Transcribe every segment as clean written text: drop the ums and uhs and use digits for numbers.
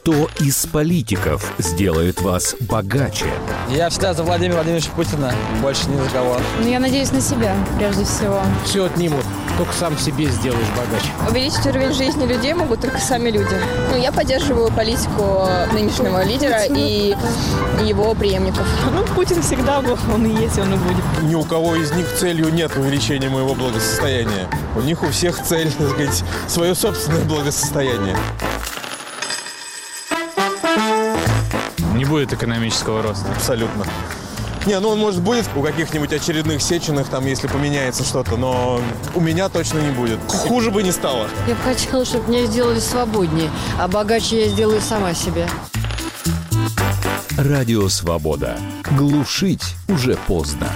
Кто из политиков сделает вас богаче? Я всегда за Владимира Владимировича Путина, больше ни за кого. Я надеюсь на себя, прежде всего. Все отнимут, только сам себе сделаешь богаче. Увеличить уровень жизни людей могут только сами люди. Я поддерживаю политику нынешнего лидера и его преемников. Путин всегда был, он и есть, он и будет. Ни у кого из них целью нет увеличения моего благосостояния. У них у всех цель, так сказать, свое собственное благосостояние. Не будет экономического роста. Абсолютно. Он, может, будет у каких-нибудь очередных Сеченых, там, если поменяется что-то, но у меня точно не будет. Хуже бы не стало. Я бы хотела, чтобы меня сделали свободнее, а богаче я сделаю сама себе. Радио «Свобода». Глушить уже поздно.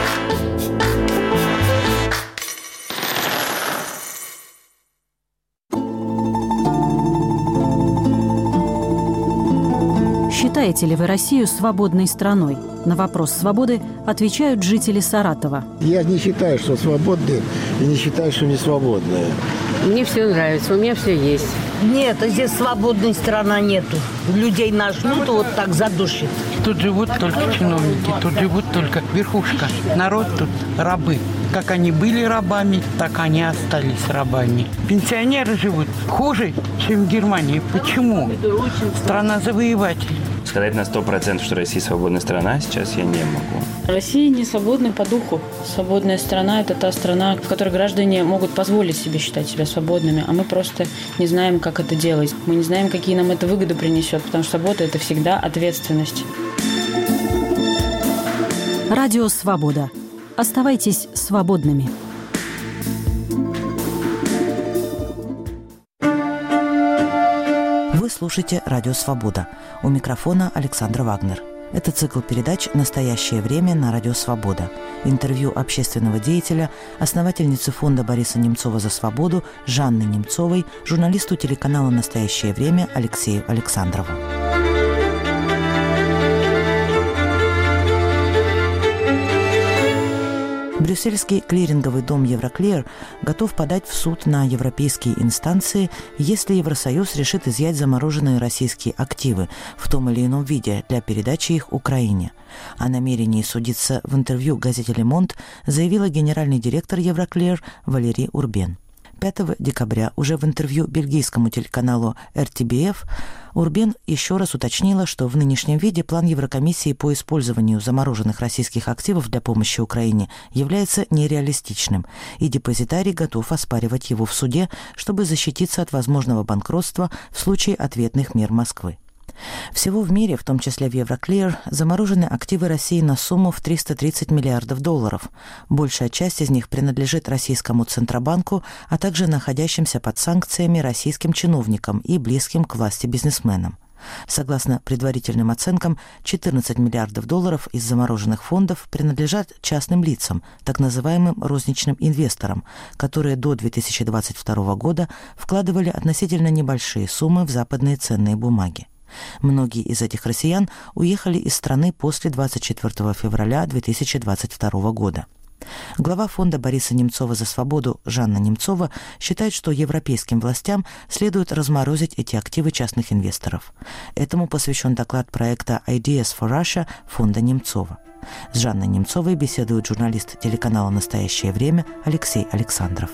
Считаете ли вы Россию свободной страной? На вопрос свободы отвечают жители Саратова. Я не считаю, что свободные, и не считаю, что не свободные. Мне все нравится, у меня все есть. Нет, здесь свободной страны нету. Людей нажмут, вот так задушит. Тут живут только чиновники, тут живут только верхушка. Народ тут рабы. Как они были рабами, так они остались рабами. Пенсионеры живут хуже, чем в Германии. Почему? Страна завоевателей. Сказать на 100%, что Россия свободная страна, сейчас я не могу. Россия не свободна по духу. Свободная страна – это та страна, в которой граждане могут позволить себе считать себя свободными, а мы просто не знаем, как это делать. Мы не знаем, какие нам это выгоды принесет, потому что свобода – это всегда ответственность. Радио «Свобода». Оставайтесь свободными. Вы слушаете «Радио Свобода». У микрофона Александра Вагнер. Это цикл передач «Настоящее время» на Радио Свобода. Интервью общественного деятеля, основательницы фонда Бориса Немцова за свободу Жанны Немцовой, журналисту телеканала «Настоящее время» Алексею Александрову. Брюссельский клиринговый дом «Евроклир» готов подать в суд на европейские инстанции, если Евросоюз решит изъять замороженные российские активы в том или ином виде для передачи их Украине. О намерении судиться в интервью газете «Le Monde» заявила генеральный директор «Евроклир» Валерий Урбен. 5 декабря уже в интервью бельгийскому телеканалу RTBF Урбен еще раз уточнила, что в нынешнем виде план Еврокомиссии по использованию замороженных российских активов для помощи Украине является нереалистичным, и депозитарий готов оспаривать его в суде, чтобы защититься от возможного банкротства в случае ответных мер Москвы. Всего в мире, в том числе в Евроклир, заморожены активы России на сумму в $330 миллиардов. Большая часть из них принадлежит российскому Центробанку, а также находящимся под санкциями российским чиновникам и близким к власти бизнесменам. Согласно предварительным оценкам, $14 миллиардов из замороженных фондов принадлежат частным лицам, так называемым розничным инвесторам, которые до 2022 года вкладывали относительно небольшие суммы в западные ценные бумаги. Многие из этих россиян уехали из страны после 24 февраля 2022 года. Глава фонда Бориса Немцова за свободу Жанна Немцова считает, что европейским властям следует разморозить эти активы частных инвесторов. Этому посвящен доклад проекта Ideas for Russia фонда Немцова. С Жанной Немцовой беседует журналист телеканала «Настоящее время» Алексей Александров.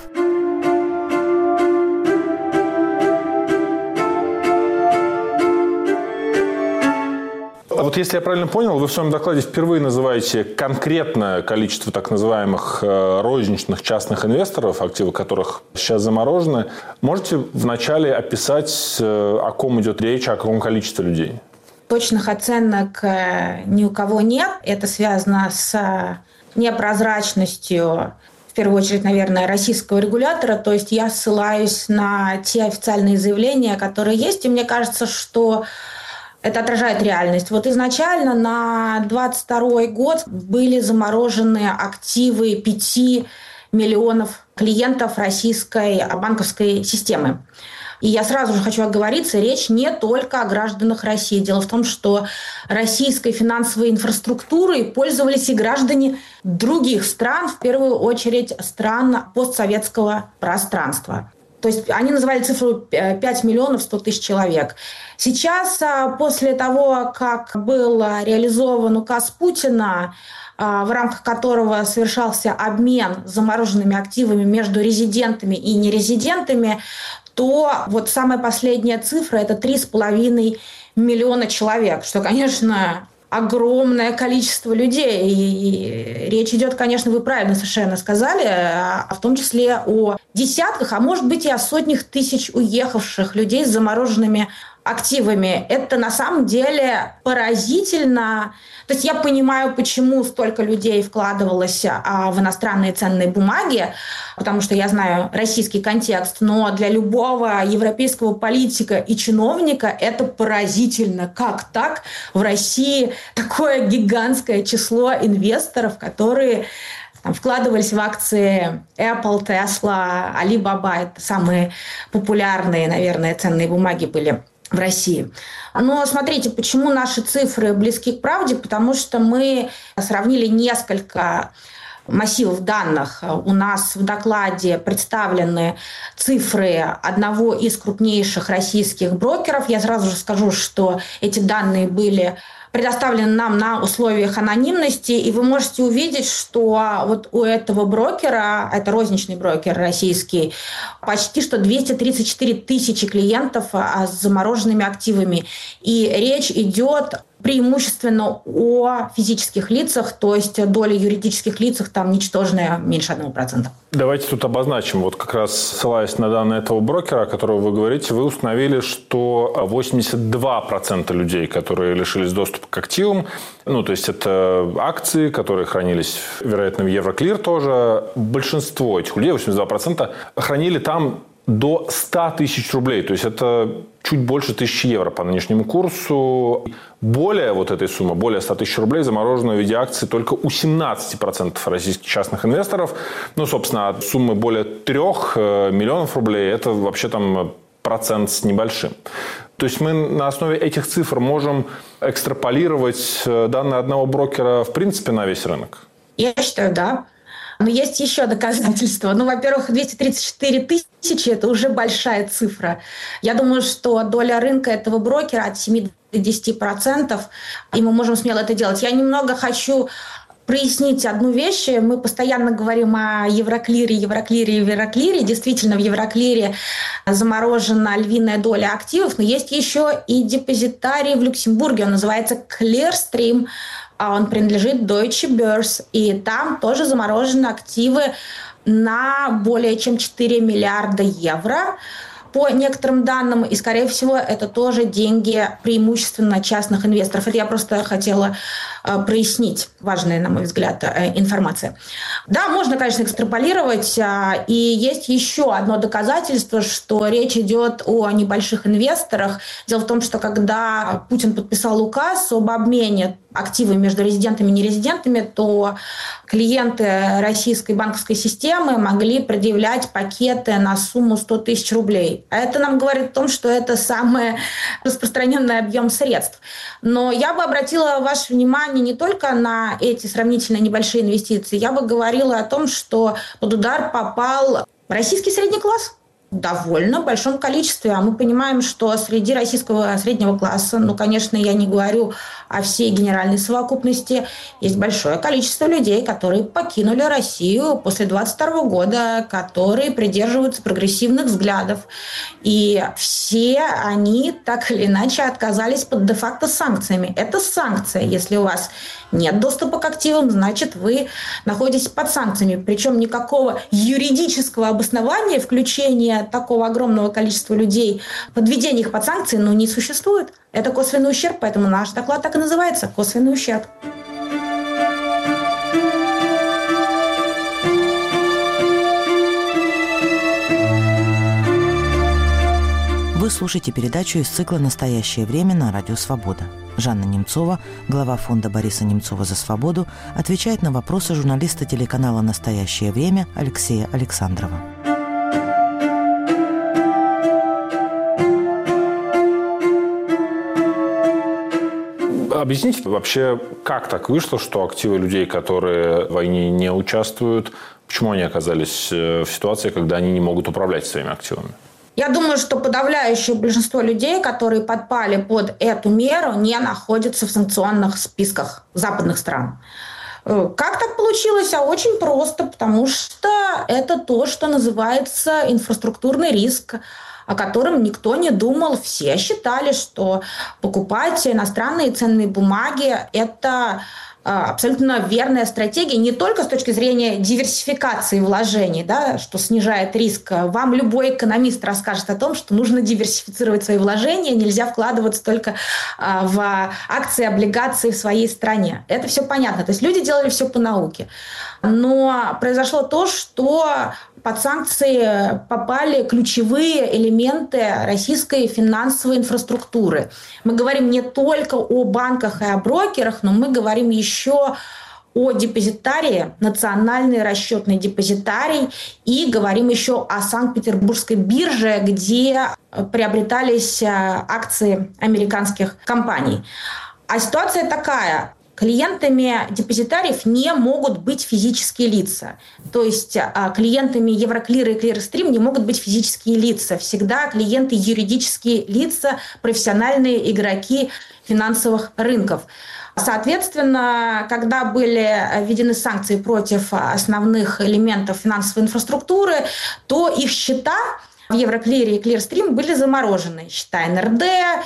А вот если я правильно понял, вы в своем докладе впервые называете конкретное количество так называемых розничных частных инвесторов, активы которых сейчас заморожены. Можете вначале описать, о ком идет речь, о каком количестве людей? Точных оценок ни у кого нет. Это связано с непрозрачностью, в первую очередь, наверное, российского регулятора. То есть я ссылаюсь на те официальные заявления, которые есть. И мне кажется, что это отражает реальность. Вот изначально на 2022 год были заморожены активы 5 миллионов клиентов российской банковской системы. И я сразу же хочу оговориться, речь не только о гражданах России. Дело в том, что российской финансовой инфраструктурой пользовались и граждане других стран, в первую очередь стран постсоветского пространства. То есть они называли цифру 5 миллионов 100 тысяч человек. Сейчас, после того, как был реализован указ Путина, в рамках которого совершался обмен замороженными активами между резидентами и нерезидентами, то вот самая последняя цифра – это 3,5 миллиона человек, что, конечно, огромное количество людей. И речь идет, конечно, вы правильно совершенно сказали, в том числе о десятках, а может быть и о сотнях тысяч уехавших людей с замороженными активами. Это на самом деле поразительно. То есть я понимаю, почему столько людей вкладывалось в иностранные ценные бумаги, потому что я знаю российский контекст, но для любого европейского политика и чиновника это поразительно. Как так в России такое гигантское число инвесторов, которые вкладывались в акции Apple, Tesla, Alibaba. Это самые популярные, наверное, ценные бумаги были в России. Но смотрите, почему наши цифры близки к правде? Потому что мы сравнили несколько массивов данных. У нас в докладе представлены цифры одного из крупнейших российских брокеров. Я сразу же скажу, что эти данные были предоставлены нам на условиях анонимности, и вы можете увидеть, что вот у этого брокера, это розничный брокер российский, почти что 234 тысячи клиентов с замороженными активами. И речь идет преимущественно о физических лицах, то есть доля юридических лиц там ничтожная, меньше 1%. Давайте тут обозначим. Вот как раз ссылаясь на данные этого брокера, о котором вы говорите, вы установили, что 82% людей, которые лишились доступа к активам, то есть это акции, которые хранились, вероятно, в Евроклир тоже, большинство этих людей, 82%, хранили там до 100 тысяч рублей. То есть это чуть больше 1000 евро по нынешнему курсу. Более вот этой суммы, более 100 тысяч рублей, заморожено в виде акций только у 17% российских частных инвесторов. Собственно, от суммы более 3 миллионов рублей это вообще там процент с небольшим. То есть мы на основе этих цифр можем экстраполировать данные одного брокера в принципе на весь рынок? Я считаю, да. Но есть еще доказательства. Во-первых, 234 тысячи – это уже большая цифра. Я думаю, что доля рынка этого брокера от 7 до 10%, и мы можем смело это делать. Я немного хочу прояснить одну вещь. Мы постоянно говорим о Евроклире. Действительно, в Евроклире заморожена львиная доля активов, но есть еще и депозитарий в Люксембурге. Он называется Clearstream. Он принадлежит Deutsche Börse, и там тоже заморожены активы на более чем 4 миллиарда евро. По некоторым данным, и, скорее всего, это тоже деньги преимущественно частных инвесторов. Это я просто хотела прояснить. Важная, на мой взгляд, информация. Да, можно, конечно, экстраполировать. И есть еще одно доказательство, что речь идет о небольших инвесторах. Дело в том, что когда Путин подписал указ об обмене активами между резидентами и нерезидентами, то клиенты российской банковской системы могли предъявлять пакеты на сумму 100 тысяч рублей. А это нам говорит о том, что это самый распространенный объем средств. Но я бы обратила ваше внимание не только на эти сравнительно небольшие инвестиции. Я бы говорила о том, что под удар попал российский средний класс. В довольно большом количестве. А мы понимаем, что среди российского среднего класса, конечно, я не говорю о всей генеральной совокупности, есть большое количество людей, которые покинули Россию после 2022 года, которые придерживаются прогрессивных взглядов. И все они так или иначе отказались под де-факто санкциями. Это санкция. Если у вас нет доступа к активам, значит, вы находитесь под санкциями. Причем никакого юридического обоснования включения такого огромного количества людей, подведения их под санкции, не существует. Это косвенный ущерб, поэтому наш доклад так и называется – косвенный ущерб. Вы слушаете передачу из цикла «Настоящее время» на Радио Свобода. Жанна Немцова, глава фонда Бориса Немцова за свободу, отвечает на вопросы журналиста телеканала «Настоящее время» Алексея Александрова. Объясните вообще, как так вышло, что активы людей, которые в войне не участвуют, Почему они оказались в ситуации, когда они не могут управлять своими активами? Я думаю, что подавляющее большинство людей, которые подпали под эту меру, не находятся в санкционных списках западных стран. Как так получилось? А очень просто, потому что это то, что называется инфраструктурный риск, о котором никто не думал. Все считали, что покупать иностранные ценные бумаги – это абсолютно верная стратегия не только с точки зрения диверсификации вложений, да, что снижает риск. Вам любой экономист расскажет о том, что нужно диверсифицировать свои вложения, нельзя вкладываться только в акции, облигации в своей стране. Это все понятно. То есть люди делали все по науке. Но произошло то, что под санкции попали ключевые элементы российской финансовой инфраструктуры. Мы говорим не только о банках и о брокерах, но мы говорим еще о депозитарии, национальный расчетный депозитарий, и говорим еще о Санкт-Петербургской бирже, где приобретались акции американских компаний. А ситуация такая. Клиентами депозитариев не могут быть физические лица. То есть клиентами Евроклира и Клирстрим не могут быть физические лица. Всегда клиенты юридические лица, профессиональные игроки финансовых рынков. Соответственно, когда были введены санкции против основных элементов финансовой инфраструктуры, то их счета в Евроклире и Клирстрим были заморожены. Счета НРД,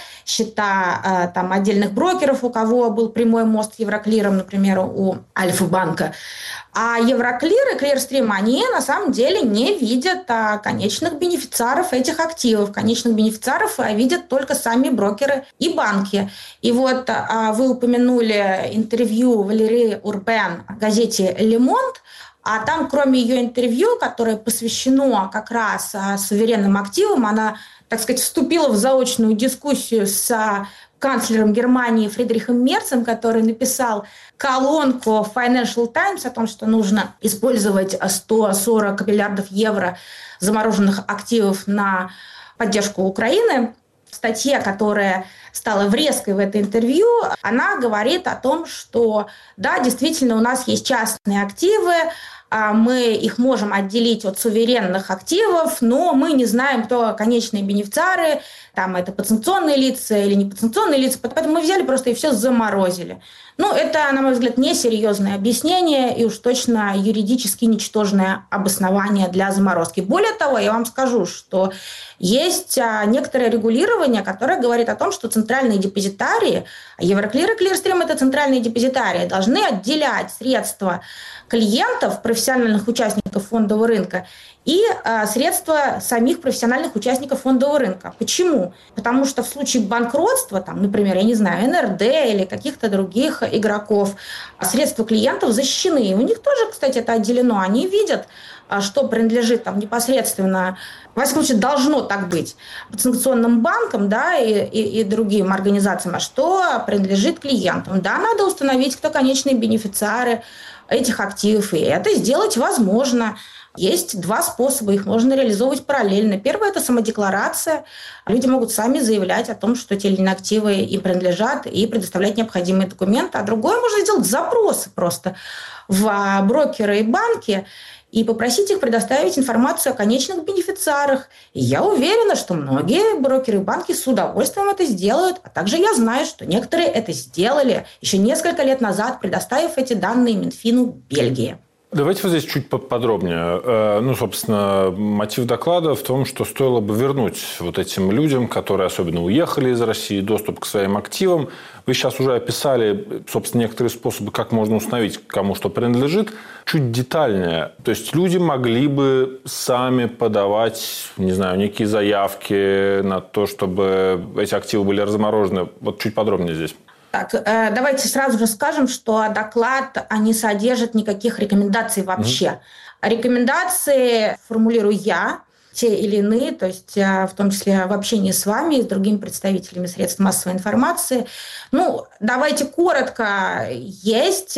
счета там, отдельных брокеров, у кого был прямой мост с Евроклиром, например, у Альфа-банка. А Евроклир и Клирстрим, они на самом деле не видят конечных бенефициаров этих активов. Конечных бенефициаров видят только сами брокеры и банки. И вот вы упомянули интервью Валерии Урбен в газете «Le Monde», а там, кроме ее интервью, которое посвящено как раз суверенным активам, она, так сказать, вступила в заочную дискуссию с канцлером Германии Фридрихом Мерцем, который написал колонку в Financial Times о том, что нужно использовать 140 миллиардов евро замороженных активов на поддержку Украины. В статье, которая стала врезкой в это интервью, она говорит о том, что да, действительно, у нас есть частные активы, мы их можем отделить от суверенных активов, но мы не знаем, кто конечные бенефициары, там это подсанкционные лица или не подсанкционные лица, поэтому мы взяли просто и все заморозили. Ну, это, на мой взгляд, несерьезное объяснение и уж точно юридически ничтожное обоснование для заморозки. Более того, я вам скажу, что есть некоторое регулирование, которое говорит о том, что центральные депозитарии, Евроклир и Клирстрим – это центральные депозитарии, должны отделять средства клиентов, профессиональных участников фондового рынка, и средства самих профессиональных участников фондового рынка. Почему? Потому что в случае банкротства, там, например, я не знаю, НРД или каких-то других игроков, средства клиентов защищены. И у них тоже, кстати, это отделено. Они видят, что принадлежит там, непосредственно, во всяком случае, должно так быть, санкционным банкам, да, и другим организациям, а что принадлежит клиентам. Да, надо установить, кто конечные бенефициары этих активов, и это сделать возможно. Есть два способа, их можно реализовывать параллельно. Первый – это самодекларация. Люди могут сами заявлять о том, что те или иные активы им принадлежат, и предоставлять необходимые документы. А другое – можно сделать запросы просто в брокеры и банки и попросить их предоставить информацию о конечных бенефициарах. И я уверена, что многие брокеры и банки с удовольствием это сделают. А также я знаю, что некоторые это сделали еще несколько лет назад, предоставив эти данные Минфину Бельгии. Давайте вот здесь чуть подробнее. Ну, собственно, мотив доклада в том, что стоило бы вернуть вот этим людям, которые особенно уехали из России, доступ к своим активам. Вы сейчас уже описали, собственно, некоторые способы, как можно установить, кому что принадлежит. Чуть детальнее. То есть люди могли бы сами подавать, не знаю, некие заявки на то, чтобы эти активы были разморожены. Вот чуть подробнее здесь. Так, давайте сразу же скажем, что доклад не содержит никаких рекомендаций вообще. Рекомендации формулирую я. те или иные, то есть в том числе в общении с вами и с другими представителями средств массовой информации. Ну, давайте коротко. Есть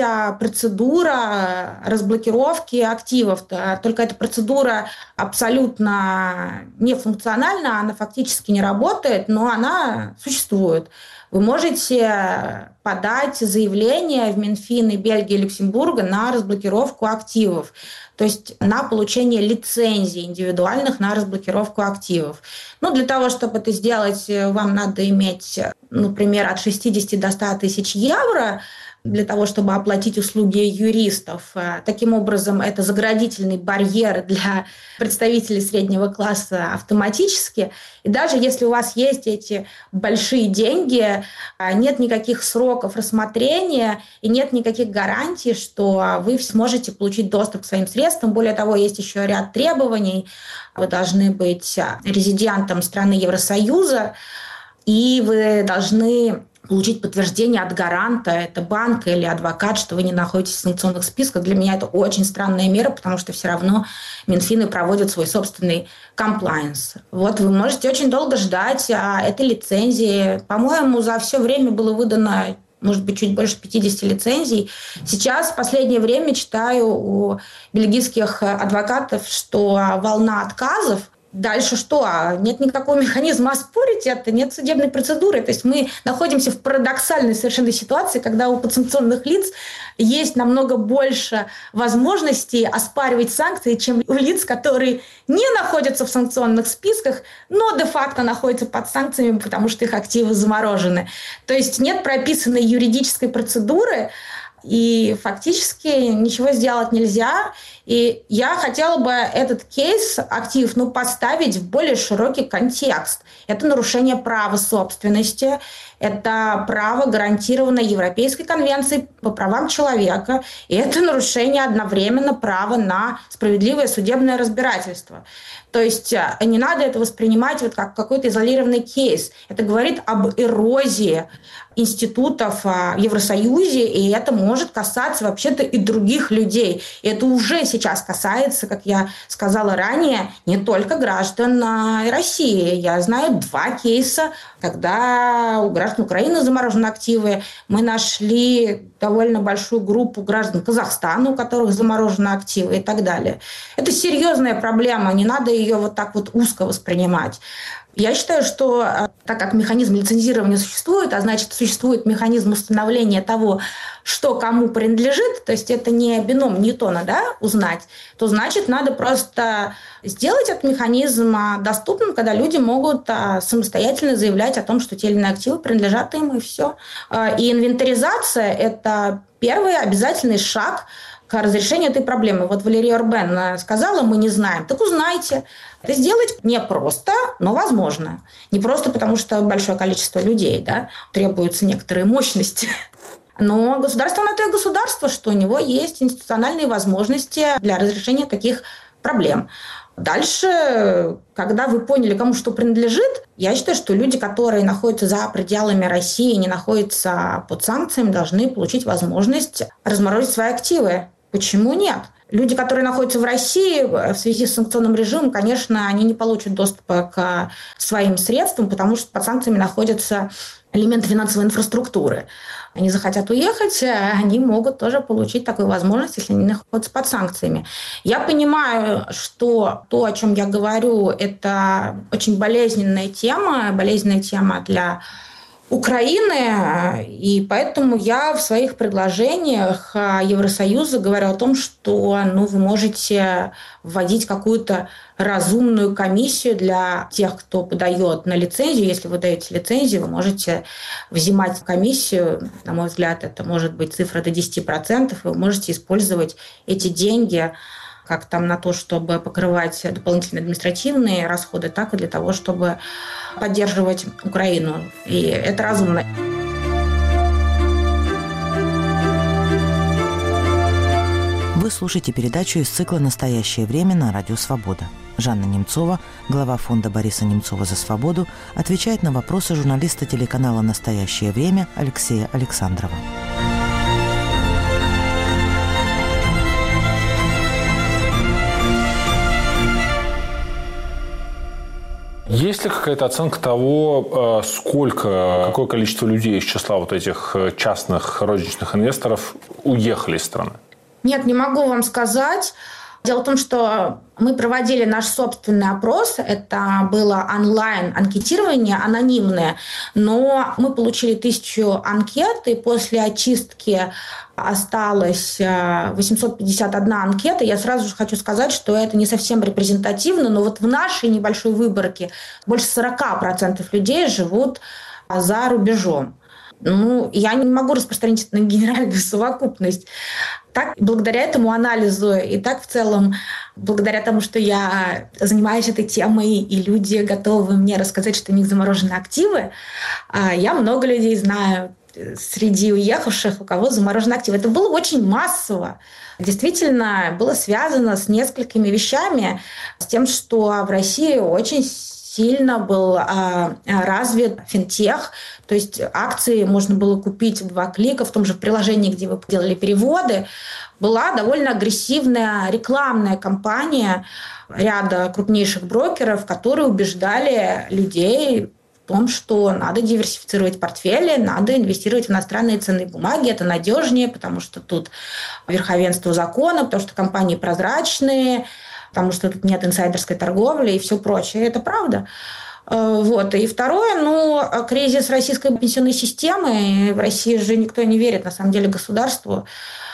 процедура разблокировки активов, только эта процедура абсолютно нефункциональна, она фактически не работает, но она существует. Вы можете подать заявление в Минфины Бельгии и Люксембурга на разблокировку активов, то есть на получение лицензий индивидуальных на разблокировку активов. Ну, для того, чтобы это сделать, вам надо иметь, например, от 60 до 100 тысяч евро для того, чтобы оплатить услуги юристов. Таким образом, это заградительный барьер для представителей среднего класса автоматически. И даже если у вас есть эти большие деньги, нет никаких сроков рассмотрения и нет никаких гарантий, что вы сможете получить доступ к своим средствам. Более того, есть еще ряд требований. Вы должны быть резидентом страны Евросоюза, и вы должны получить подтверждение от гаранта, это банк или адвокат, что вы не находитесь в санкционных списках. Для меня это очень странная мера, потому что все равно Минфины проводят свой собственный комплаенс. Вот вы можете очень долго ждать этой лицензии. По-моему, за все время было выдано, может быть, чуть больше 50 лицензий. Сейчас в последнее время читаю у бельгийских адвокатов, что волна отказов. Дальше что? Нет никакого механизма оспорить это, нет судебной процедуры. То есть мы находимся в парадоксальной совершенно ситуации, когда у подсанкционных лиц есть намного больше возможностей оспаривать санкции, чем у лиц, которые не находятся в санкционных списках, но де-факто находятся под санкциями, потому что их активы заморожены. То есть нет прописанной юридической процедуры, и фактически ничего сделать нельзя. И я хотела бы этот кейс актив поставить в более широкий контекст. Это нарушение права собственности, это право, гарантированное Европейской конвенцией по правам человека, и это нарушение одновременно права на справедливое судебное разбирательство. То есть не надо это воспринимать как какой-то изолированный кейс. Это говорит об эрозии институтов в Евросоюзе, и это может касаться вообще-то и других людей. И это уже сейчас касается, как я сказала ранее, не только граждан России. Я знаю 2 кейса, когда у граждан Украины заморожены активы. Мы нашли довольно большую группу граждан Казахстана, у которых заморожены активы и так далее. Это серьезная проблема, не надо ее вот так вот узко воспринимать. Я считаю, что так как механизм лицензирования существует, а значит, существует механизм установления того, что кому принадлежит, то есть это не бином Ньютона, да, узнать, то значит, надо просто сделать этот механизм доступным, когда люди могут самостоятельно заявлять о том, что те или иные активы принадлежат им, и все. И инвентаризация – это первый обязательный шаг к разрешению этой проблемы. Вот Валерия Орбен сказала, мы не знаем. Так узнайте. Это сделать непросто, но возможно. Не просто потому, что большое количество людей, да, требуются некоторые мощности. Но государство на то и государство, что у него есть институциональные возможности для разрешения таких проблем. Дальше, когда вы поняли, кому что принадлежит, я считаю, что люди, которые находятся за пределами России, не находятся под санкциями, должны получить возможность разморозить свои активы. Почему нет? Люди, которые находятся в России в связи с санкционным режимом, конечно, они не получат доступа к своим средствам, потому что под санкциями находятся элементы финансовой инфраструктуры. Они захотят уехать, они могут тоже получить такую возможность, если они находятся под санкциями. Я понимаю, что то, о чем я говорю, это очень болезненная тема для Украины, и поэтому я в своих предложениях Евросоюза говорю о том, что вы можете вводить какую-то разумную комиссию для тех, кто подает на лицензию. Если вы даете лицензию, вы можете взимать комиссию, на мой взгляд, это может быть цифра до 10%, вы можете использовать эти деньги как на то, чтобы покрывать дополнительные административные расходы, так и для того, чтобы поддерживать Украину. И это разумно. Вы слушаете передачу из цикла «Настоящее время» на Радио Свобода. Жанна Немцова, глава фонда Бориса Немцова за свободу, отвечает на вопросы журналиста телеканала «Настоящее время» Алексея Александрова. Есть ли какая-то оценка того, какое количество людей из числа вот этих частных розничных инвесторов уехали из страны? Нет, не могу вам сказать. Дело в том, что мы проводили наш собственный опрос. Это было онлайн-анкетирование, анонимное. Но мы получили 1000 анкет, и после очистки осталось 851 анкета. Я сразу же хочу сказать, что это не совсем репрезентативно, но вот в нашей небольшой выборке больше 40% людей живут за рубежом. Я не могу распространить это на генеральную совокупность. Так, благодаря этому анализу и так в целом, благодаря тому, что я занимаюсь этой темой, и люди готовы мне рассказать, что у них заморожены активы, я много людей знаю среди уехавших, у кого заморожены активы. Это было очень массово. Действительно, было связано с несколькими вещами, с тем, что в России очень сильно был развит финтех, то есть акции можно было купить в 2 клика, в том же приложении, где вы делали переводы. Была довольно агрессивная рекламная кампания ряда крупнейших брокеров, которые убеждали людей в том, что надо диверсифицировать портфели, надо инвестировать в иностранные ценные бумаги, это надежнее, потому что тут верховенство закона, потому что компании прозрачные, потому что тут нет инсайдерской торговли и все прочее. Это правда. И второе, кризис российской пенсионной системы. В России же никто не верит, на самом деле, государству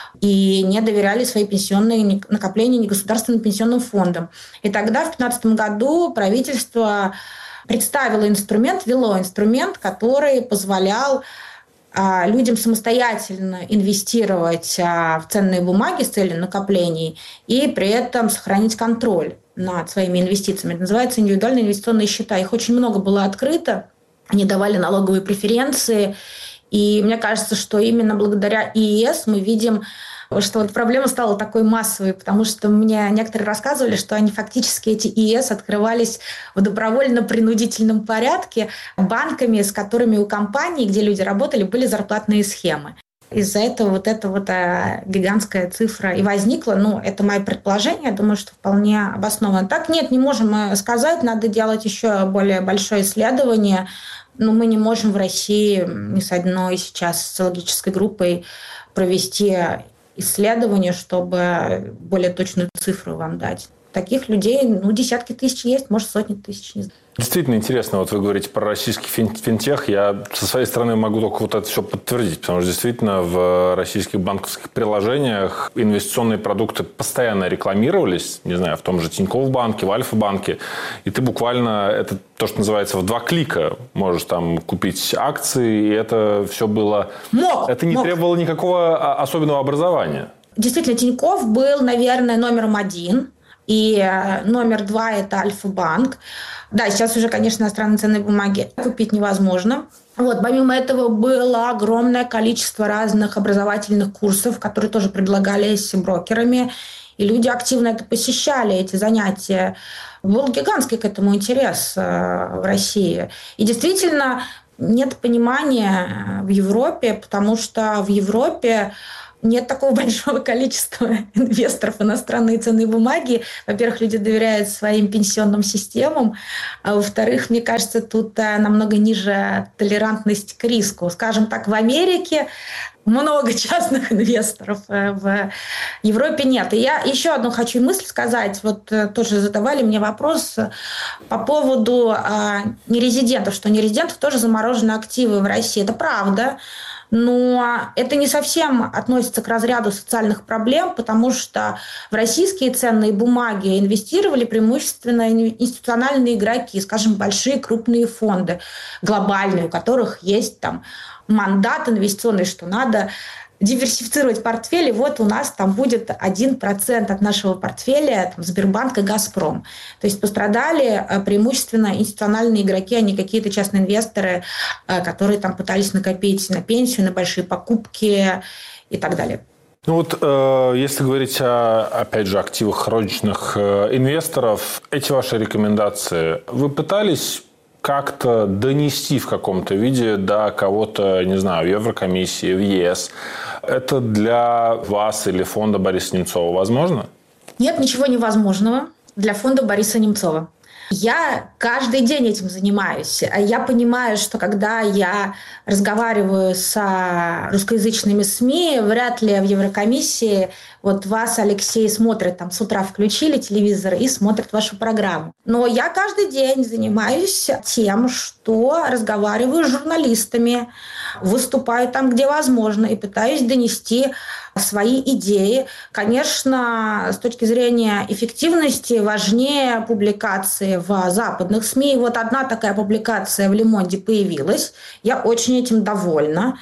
и не доверяли свои пенсионные накопления негосударственным пенсионным фондам. И тогда, в 2015 году, правительство представило ввело инструмент, который позволял людям самостоятельно инвестировать в ценные бумаги с целью накоплений и при этом сохранить контроль над своими инвестициями. Это называется индивидуальные инвестиционные счета. Их очень много было открыто. Они давали налоговые преференции. И мне кажется, что именно благодаря ИИС мы видим, что проблема стала такой массовой, потому что мне некоторые рассказывали, что они фактически, эти ИИС, открывались в добровольно-принудительном порядке банками, с которыми у компаний, где люди работали, были зарплатные схемы. Из-за этого эта гигантская цифра и возникла. Это мое предположение, я думаю, что вполне обосновано. Так нет, не можем сказать, надо делать еще более большое исследование. Мы не можем в России ни с одной сейчас социологической группой провести исследование, чтобы более точную цифру вам дать. Таких людей десятки тысяч есть, может, сотни тысяч, не знаю. Действительно интересно, вы говорите про российский финтех. Я со своей стороны могу только это все подтвердить, потому что действительно в российских банковских приложениях инвестиционные продукты постоянно рекламировались, не знаю, в том же Тинькофф банке, в Альфа-банке, и ты буквально, это то, что называется, в 2 клика можешь там купить акции, и это все было... Это не требовало никакого особенного образования. Действительно, Тинькофф был, наверное, номером 1. И номер 2 – это Альфа-банк. Да, сейчас уже, конечно, иностранные ценные бумаги купить невозможно. Помимо этого было огромное количество разных образовательных курсов, которые тоже предлагались брокерами. И люди активно это посещали, эти занятия. Был гигантский к этому интерес в России. И действительно нет понимания в Европе, потому что в Европе нет такого большого количества инвесторов в иностранные ценные бумаги. Во-первых, люди доверяют своим пенсионным системам. А во-вторых, мне кажется, тут намного ниже толерантность к риску. Скажем так, в Америке много частных инвесторов, в Европе нет. И я еще одну хочу мысль сказать. Тоже задавали мне вопрос по поводу нерезидентов, что нерезидентов тоже заморожены активы в России. Это правда. Но это не совсем относится к разряду социальных проблем, потому что в российские ценные бумаги инвестировали преимущественно институциональные игроки, скажем, большие крупные фонды глобальные, у которых есть мандат инвестиционный, что надо диверсифицировать портфели. У нас там будет 1% от нашего портфеля Сбербанк и Газпром. То есть пострадали преимущественно институциональные игроки, а не какие-то частные инвесторы, которые пытались накопить на пенсию, на большие покупки и так далее. Если говорить о, опять же, активах розничных инвесторов, эти ваши рекомендации, вы пытались как-то донести в каком-то виде до кого-то, не знаю, в Еврокомиссии, в ЕС? Это для вас или фонда Бориса Немцова возможно? Нет ничего невозможного для фонда Бориса Немцова. Я каждый день этим занимаюсь. Я понимаю, что когда я разговариваю с русскоязычными СМИ, вряд ли в Еврокомиссии вот вас, Алексей, смотрят, там с утра включили телевизор и смотрят вашу программу. Но я каждый день занимаюсь тем, что разговариваю с журналистами, выступаю там, где возможно, и пытаюсь донести свои идеи. Конечно, с точки зрения эффективности важнее публикации в западных СМИ. Вот одна такая публикация в «Le Monde» появилась. Я очень этим довольна.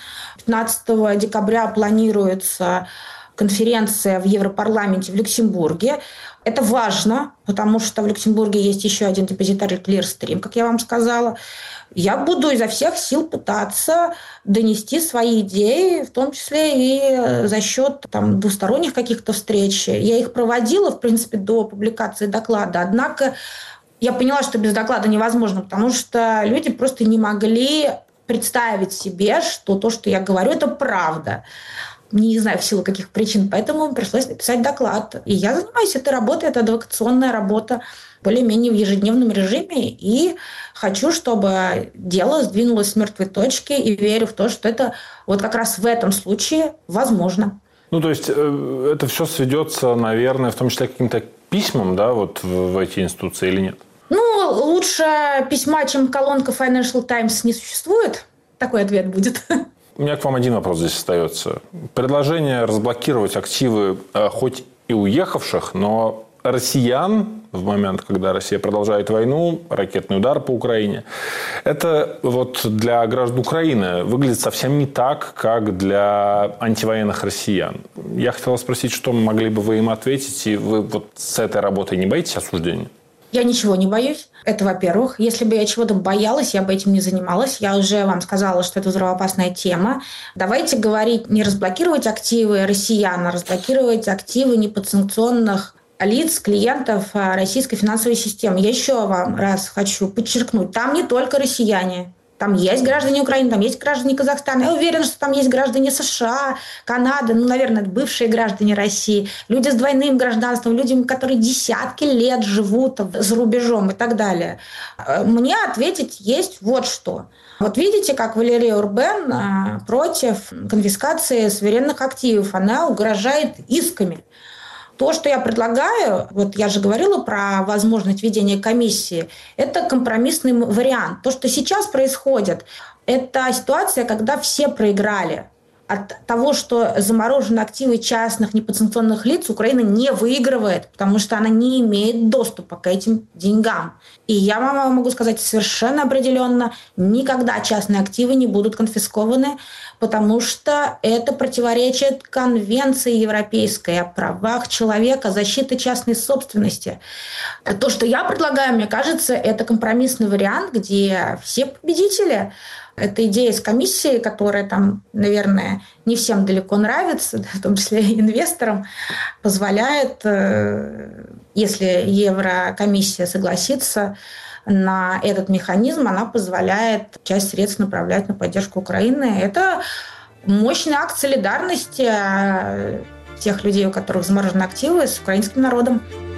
15 декабря планируется конференция в Европарламенте в Люксембурге. Это важно, потому что в Люксембурге есть еще один депозитарий Clearstream, как я вам сказала. Я буду изо всех сил пытаться донести свои идеи, в том числе и за счет двусторонних каких-то встреч. Я их проводила, в принципе, до публикации доклада. Однако я поняла, что без доклада невозможно, потому что люди просто не могли представить себе, что то, что я говорю, это правда. Не знаю, в силу каких причин. Поэтому пришлось написать доклад. И я занимаюсь этой работой. Это адвокационная работа более-менее в ежедневном режиме. И хочу, чтобы дело сдвинулось с мертвой точки. И верю в то, что это вот как раз в этом случае возможно. Ну, то есть это все сведется, наверное, в том числе к каким-то письмам, да, вот в эти институции или нет? Ну, лучше письма, чем колонка Financial Times не существует. Такой ответ будет. У меня к вам один вопрос здесь остается. Предложение разблокировать активы хоть и уехавших, но россиян в момент, когда Россия продолжает войну, ракетный удар по Украине, это вот для граждан Украины выглядит совсем не так, как для антивоенных россиян. Я хотел спросить, что могли бы вы им ответить, и вы вот с этой работой не боитесь осуждения? Я ничего не боюсь. Это, во-первых. Если бы я чего-то боялась, я бы этим не занималась. Я уже вам сказала, что это взрывоопасная тема. Давайте говорить, не разблокировать активы россиян, а разблокировать активы неподсанкционных лиц, клиентов российской финансовой системы. Я еще вам раз хочу подчеркнуть, там не только россияне. Там есть граждане Украины, там есть граждане Казахстана. Я уверена, что там есть граждане США, Канады, наверное, бывшие граждане России, люди с двойным гражданством, люди, которые десятки лет живут за рубежом и так далее. Мне ответить есть вот что. Вот видите, как Валерия Урбен против конфискации суверенных активов. Она угрожает исками. То, что я предлагаю, вот я же говорила про возможность ведения комиссии, это компромиссный вариант. То, что сейчас происходит, это ситуация, когда все проиграли. От того, что заморожены активы частных неподсанкционных лиц, Украина не выигрывает, потому что она не имеет доступа к этим деньгам. И я вам могу сказать совершенно определенно, никогда частные активы не будут конфискованы, потому что это противоречит Конвенции Европейской о правах человека, защиты частной собственности. То, что я предлагаю, мне кажется, это компромиссный вариант, где все победители. Это идея с комиссией, которая там, наверное, не всем далеко нравится, в том числе и инвесторам, позволяет, если Еврокомиссия согласится на этот механизм, она позволяет часть средств направлять на поддержку Украины. Это мощный акт солидарности тех людей, у которых заморожены активы, с украинским народом.